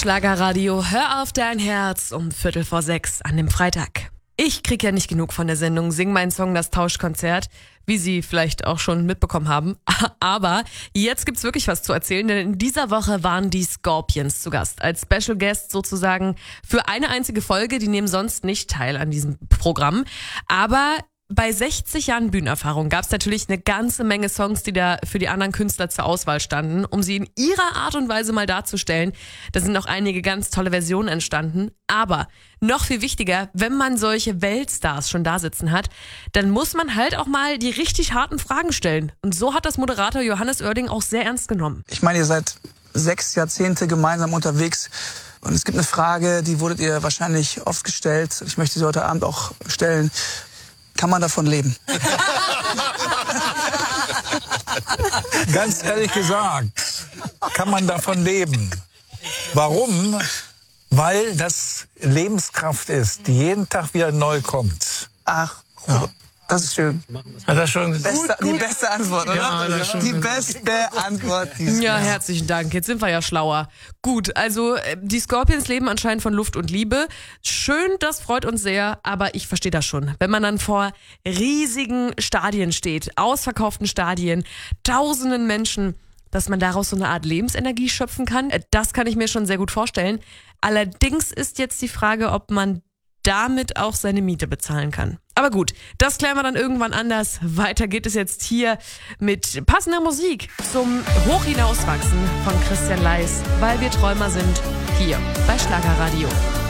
Schlagerradio, hör auf dein Herz um 5:45 an dem Freitag. Ich krieg ja nicht genug von der Sendung Sing meinen Song, das Tauschkonzert, wie Sie vielleicht auch schon mitbekommen haben. Aber jetzt gibt's wirklich was zu erzählen, denn in dieser Woche waren die Scorpions zu Gast. Als Special Guest sozusagen für eine einzige Folge. Die nehmen sonst nicht teil an diesem Programm. Aber bei 60 Jahren Bühnenerfahrung gab es natürlich eine ganze Menge Songs, die da für die anderen Künstler zur Auswahl standen, um sie in ihrer Art und Weise mal darzustellen. Da sind auch einige ganz tolle Versionen entstanden. Aber noch viel wichtiger, wenn man solche Weltstars schon da sitzen hat, dann muss man halt auch mal die richtig harten Fragen stellen. Und so hat das Moderator Johannes Oerding auch sehr ernst genommen. Ich meine, ihr seid 6 Jahrzehnte gemeinsam unterwegs. Und es gibt eine Frage, die wurdet ihr wahrscheinlich oft gestellt. Ich möchte sie heute Abend auch stellen. Kann man davon leben? Ganz ehrlich gesagt, kann man davon leben. Warum? Weil das Lebenskraft ist, die jeden Tag wieder neu kommt. Ach, das ist schön. Hat das schon Die beste Antwort, oder? Ja, das schon die beste Antwort. Ja, herzlichen Dank. Jetzt sind wir ja schlauer. Gut, also die Scorpions leben anscheinend von Luft und Liebe. Schön, das freut uns sehr, aber ich verstehe das schon. Wenn man dann vor riesigen Stadien steht, ausverkauften Stadien, tausenden Menschen, dass man daraus so eine Art Lebensenergie schöpfen kann, das kann ich mir schon sehr gut vorstellen. Allerdings ist jetzt die Frage, ob man damit auch seine Miete bezahlen kann. Aber gut, das klären wir dann irgendwann anders. Weiter geht es jetzt hier mit passender Musik zum Hochhinauswachsen von Christian Leis, weil wir Träumer sind, hier bei Schlagerradio.